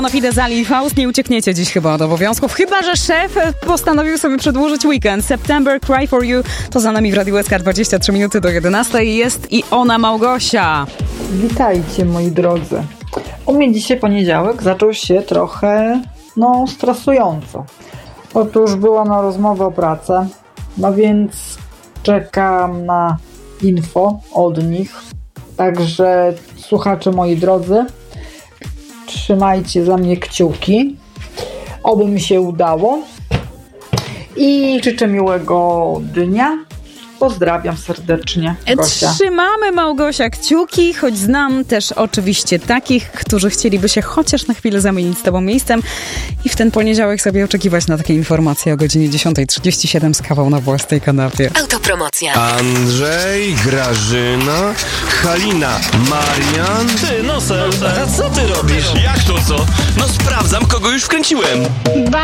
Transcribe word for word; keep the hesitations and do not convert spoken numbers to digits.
Na Pide Zali Faust nie uciekniecie dziś chyba od obowiązków, chyba że szef postanowił sobie przedłużyć weekend. September, Cry for You, to za nami w Radiu S K dwadzieścia trzy minuty do jedenastej. Jest i ona, Małgosia. Witajcie, moi drodzy. U mnie dzisiaj poniedziałek zaczął się trochę, no, stresująco. Otóż byłam na rozmowę o pracę, no więc czekam na info od nich. Także słuchacze moi drodzy, trzymajcie za mnie kciuki, oby mi się udało i życzę miłego dnia. Pozdrawiam serdecznie, Gosia. Trzymamy, Małgosia, kciuki, choć znam też oczywiście takich, którzy chcieliby się chociaż na chwilę zamienić z tobą miejscem i w ten poniedziałek sobie oczekiwać na takie informacje o godzinie dziesiąta trzydzieści siedem z kawą na własnej kanapie. Autopromocja. Andrzej, Grażyna, Halina, Marian. Ty, nosem, a co ty robisz? Jak to co? No sprawdzam, kogo już wkręciłem.